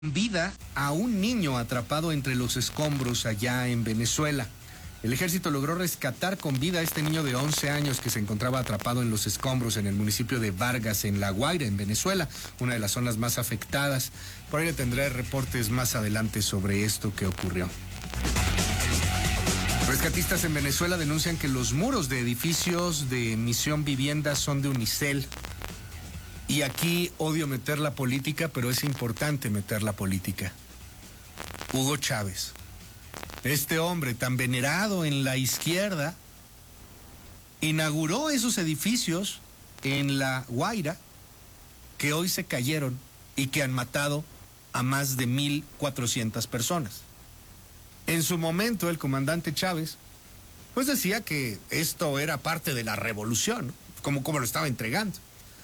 Vida a un niño atrapado entre los escombros allá en Venezuela. El ejército logró rescatar con vida a este niño de 11 años que se encontraba atrapado en los escombros en el municipio de Vargas, en La Guaira, en Venezuela, una de las zonas más afectadas. Por ahí le tendré reportes más adelante sobre esto que ocurrió. Rescatistas en Venezuela denuncian que los muros de edificios de Misión Vivienda son de unicel. Y aquí odio meter la política, pero es importante meter la política. Hugo Chávez, este hombre tan venerado en la izquierda, inauguró esos edificios en La Guaira que hoy se cayeron y que han matado a más de 1,400 personas. En su momento, el comandante Chávez, pues decía que esto era parte de la revolución, ¿no? como lo estaba entregando.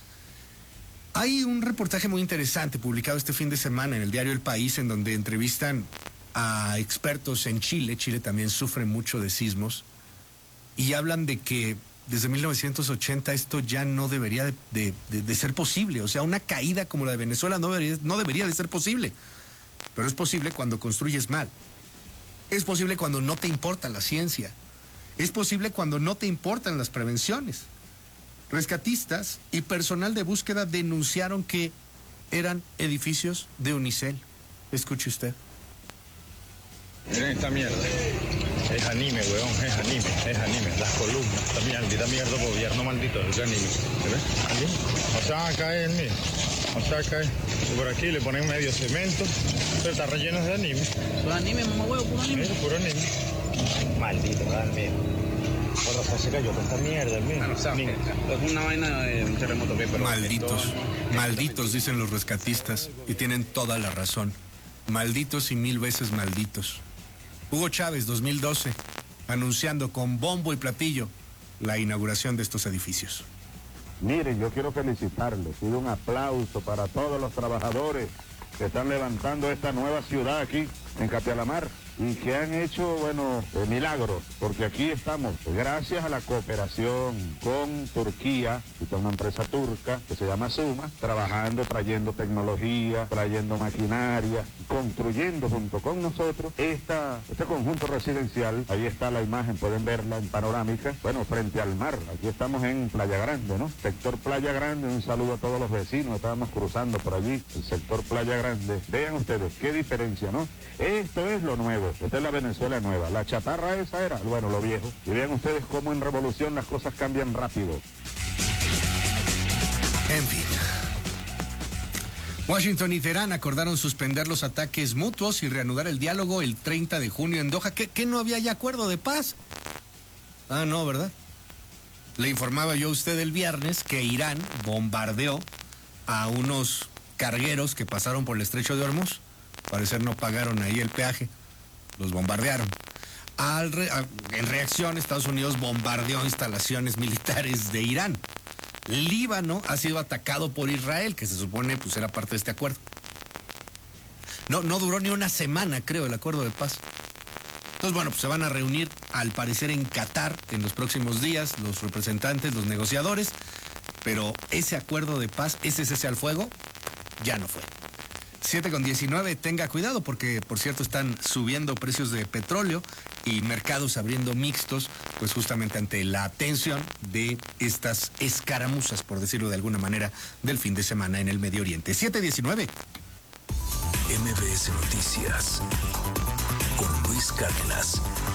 Hay un reportaje muy interesante publicado este fin de semana en el diario El País, en donde entrevistan a expertos en Chile. Chile también sufre mucho de sismos, y hablan de que desde 1980 esto ya no debería de ser posible. O sea, una caída como la de Venezuela no debería de ser posible. Pero es posible cuando construyes mal. Es posible cuando no te importa la ciencia. Es posible cuando no te importan las prevenciones. Rescatistas y personal de búsqueda denunciaron que eran edificios de unicel. Escuche usted. Miren esta mierda. Es anime, weón, es anime. Las columnas, esta mierda, gobierno maldito, es anime. ¿Se ve? ¿Aquí? O sea, acá es el mío. O sea, acá es. Y por aquí le ponen medio cemento, pero está relleno de anime. ¿Puro anime, mamá huevo, puro anime? Sí, puro anime. Maldito, mío. Por se cayó con esta mierda, mío. No, o sea, es una vaina de un terremoto que... Malditos, dicen los rescatistas, y tienen toda la razón. Malditos y 1000 veces malditos. Hugo Chávez, 2012, anunciando con bombo y platillo la inauguración de estos edificios. Miren, yo quiero felicitarles, pido un aplauso para todos los trabajadores que están levantando esta nueva ciudad aquí en Capialamar y que han hecho, milagros, porque aquí estamos, gracias a la cooperación con Turquía y con una empresa turca que se llama Suma, trabajando, trayendo tecnología, trayendo maquinaria, construyendo junto con nosotros este conjunto residencial. Ahí está la imagen, pueden verla en panorámica, frente al mar. Aquí estamos en Playa Grande, ¿no? Sector Playa Grande, un saludo a todos los vecinos, estábamos cruzando por allí, el sector Playa Grande. Vean ustedes, qué diferencia, ¿no? Esto es lo nuevo. Esta es la Venezuela nueva. La chatarra esa era, lo viejo. Y vean ustedes cómo en revolución las cosas cambian rápido. En fin. Washington y Teherán acordaron suspender los ataques mutuos y reanudar el diálogo el 30 de junio en Doha. ¿Qué no había ya acuerdo de paz? Ah, no, ¿verdad? Le informaba yo a usted el viernes que Irán bombardeó a unos cargueros que pasaron por el estrecho de Hormuz. Parecer no pagaron ahí el peaje. Los bombardearon. En reacción, Estados Unidos bombardeó instalaciones militares de Irán. Líbano ha sido atacado por Israel, que se supone era parte de este acuerdo. No duró ni una semana, creo, el acuerdo de paz. Entonces, se van a reunir, al parecer, en Qatar en los próximos días, los representantes, los negociadores, pero ese acuerdo de paz, ese cese al fuego, ya no fue. 7:19, tenga cuidado porque, por cierto, están subiendo precios de petróleo y mercados abriendo mixtos, pues justamente ante la tensión de estas escaramuzas, por decirlo de alguna manera, del fin de semana en el Medio Oriente. 7:19. MBS Noticias con Luis Cárdenas.